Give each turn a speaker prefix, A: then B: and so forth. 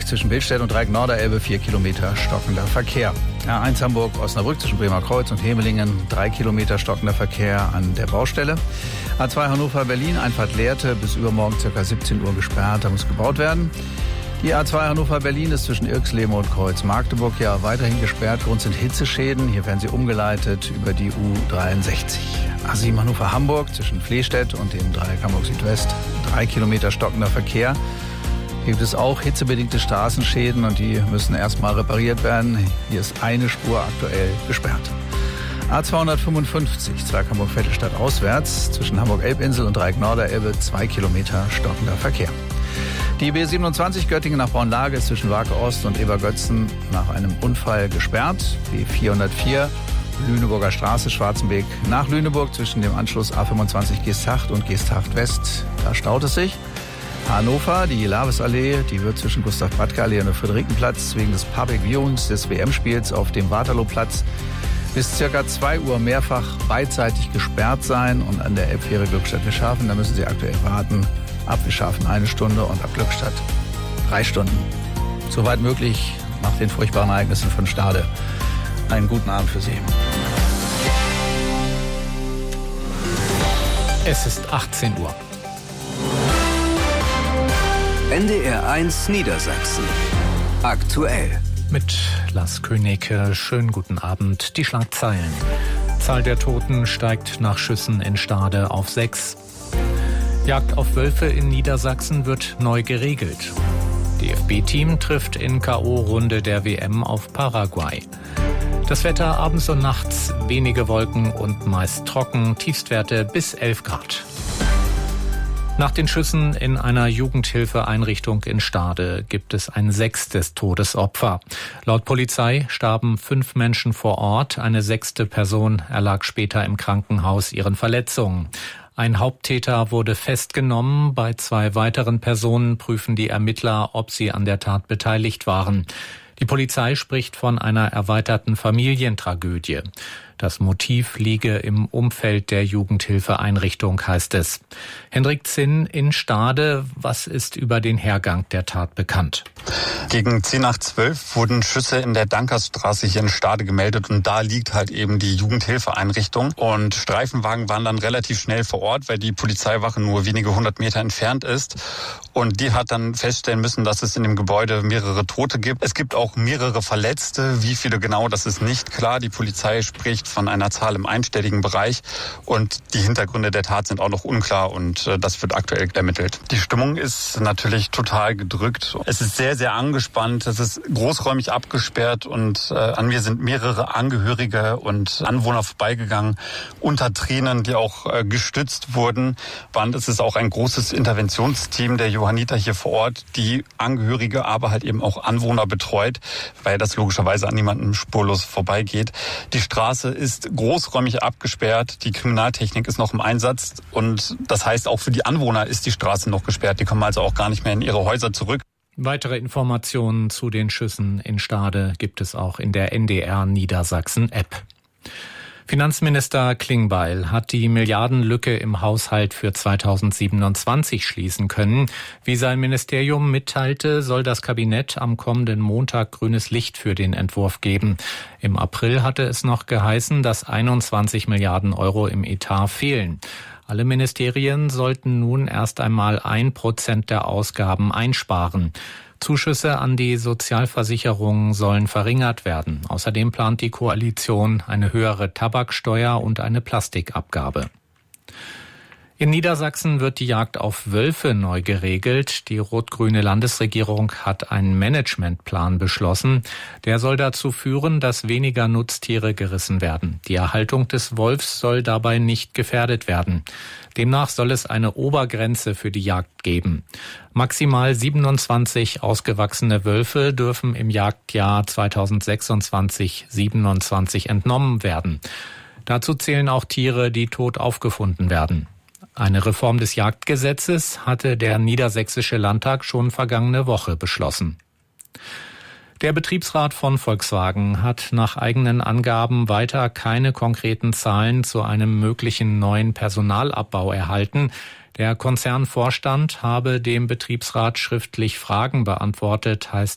A: zwischen Billstedt und Dreieck-Norderelbe 4 Kilometer stockender Verkehr. A1 Hamburg-Osnabrück zwischen Bremerkreuz und Hemelingen 3 Kilometer stockender Verkehr an der Baustelle. A2 Hannover-Berlin, Einfahrt Lehrte, bis übermorgen ca. 17 Uhr gesperrt, da muss gebaut werden. Die A2 Hannover-Berlin ist zwischen Irxleben und Kreuz-Magdeburg ja weiterhin gesperrt. Grund sind Hitzeschäden. Hier werden sie umgeleitet über die U63. A7 Hannover-Hamburg zwischen Flehstedt und dem Dreieck Hamburg-Südwest 3 Kilometer stockender Verkehr. Hier gibt es auch hitzebedingte Straßenschäden und die müssen erstmal repariert werden. Hier ist eine Spur aktuell gesperrt. A255 Zwerg Hamburg-Vettelstadt auswärts zwischen Hamburg-Elbinsel und Dreieck-Norderelbe 2 Kilometer stockender Verkehr. Die B27 Göttingen nach Braunlage ist zwischen Warke Ost und Ebergötzen nach einem Unfall gesperrt. B404 Lüneburger Straße Schwarzenbeek nach Lüneburg zwischen dem Anschluss A25 Geesthacht und Geesthacht West. Da staut es sich. Hannover, die Lavesallee, die wird zwischen Gustav-Bradke-Allee und dem Friederikenplatz wegen des Public Viewings des WM-Spiels auf dem Waterlooplatz bis ca. 2 Uhr mehrfach beidseitig gesperrt sein. Und an der Elbfähre Glückstadt-Wischhafen, da müssen Sie aktuell warten. Ab Wischhafen 1 Stunde und ab Glückstadt 3 Stunden. Soweit möglich nach den furchtbaren Ereignissen von Stade. Einen guten Abend für Sie.
B: Es ist 18 Uhr.
C: NDR 1 Niedersachsen. Aktuell.
B: Mit Lars Königke, schönen guten Abend. Die Schlagzeilen. Zahl der Toten steigt nach Schüssen in Stade auf 6. Jagd auf Wölfe in Niedersachsen wird neu geregelt. DFB-Team trifft in K.O.-Runde der WM auf Paraguay. Das Wetter abends und nachts, wenige Wolken und meist trocken, Tiefstwerte bis 11 Grad. Nach den Schüssen in einer Jugendhilfeeinrichtung in Stade gibt es ein 6. Todesopfer. Laut Polizei starben 5 Menschen vor Ort. Eine 6. Person erlag später im Krankenhaus ihren Verletzungen. Ein Haupttäter wurde festgenommen. Bei 2 weiteren Personen prüfen die Ermittler, ob sie an der Tat beteiligt waren. Die Polizei spricht von einer erweiterten Familientragödie. Das Motiv liege im Umfeld der Jugendhilfeeinrichtung, heißt es. Hendrik Zinn in Stade, was ist über den Hergang der Tat bekannt?
D: Gegen 10 nach 12 wurden Schüsse in der Dankersstraße hier in Stade gemeldet und da liegt halt eben die Jugendhilfeeinrichtung. Und Streifenwagen waren dann relativ schnell vor Ort, weil die Polizeiwache nur wenige 100 Meter entfernt ist. Und die hat dann feststellen müssen, dass es in dem Gebäude mehrere Tote gibt. Es gibt auch mehrere Verletzte. Wie viele genau, das ist nicht klar. Die Polizei spricht von einer Zahl im einstelligen Bereich und die Hintergründe der Tat sind auch noch unklar und das wird aktuell ermittelt. Die Stimmung ist natürlich total gedrückt. Es ist sehr, sehr angespannt. Es ist großräumig abgesperrt und an mir sind mehrere Angehörige und Anwohner vorbeigegangen unter Tränen, die auch gestützt wurden. Und es ist auch ein großes Interventionsteam der Johanniter hier vor Ort, die Angehörige, aber halt eben auch Anwohner betreut, weil das logischerweise an niemandem spurlos vorbeigeht. Die Straße ist großräumig abgesperrt, die Kriminaltechnik ist noch im Einsatz und das heißt, auch für die Anwohner ist die Straße noch gesperrt. Die kommen also auch gar nicht mehr in ihre Häuser zurück.
B: Weitere Informationen zu den Schüssen in Stade gibt es auch in der NDR Niedersachsen-App. Finanzminister Klingbeil hat die Milliardenlücke im Haushalt für 2027 schließen können. Wie sein Ministerium mitteilte, soll das Kabinett am kommenden Montag grünes Licht für den Entwurf geben. Im April hatte es noch geheißen, dass 21 Milliarden Euro im Etat fehlen. Alle Ministerien sollten nun erst einmal 1% der Ausgaben einsparen. Zuschüsse an die Sozialversicherungen sollen verringert werden. Außerdem plant die Koalition eine höhere Tabaksteuer und eine Plastikabgabe. In Niedersachsen wird die Jagd auf Wölfe neu geregelt. Die rot-grüne Landesregierung hat einen Managementplan beschlossen. Der soll dazu führen, dass weniger Nutztiere gerissen werden. Die Erhaltung des Wolfs soll dabei nicht gefährdet werden. Demnach soll es eine Obergrenze für die Jagd geben. Maximal 27 ausgewachsene Wölfe dürfen im Jagdjahr 2026/27 entnommen werden. Dazu zählen auch Tiere, die tot aufgefunden werden. Eine Reform des Jagdgesetzes hatte der Niedersächsische Landtag schon vergangene Woche beschlossen. Der Betriebsrat von Volkswagen hat nach eigenen Angaben weiter keine konkreten Zahlen zu einem möglichen neuen Personalabbau erhalten. Der Konzernvorstand habe dem Betriebsrat schriftlich Fragen beantwortet, heißt